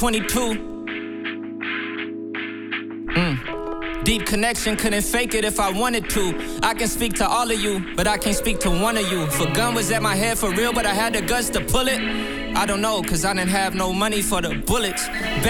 22. Deep connection, couldn't fake it if I wanted to. I can speak to all of you, but I can't speak to one of you. If a gun was at my head for real, but I had the guts to pull it, I don't know, cause I didn't have no money for the bullets.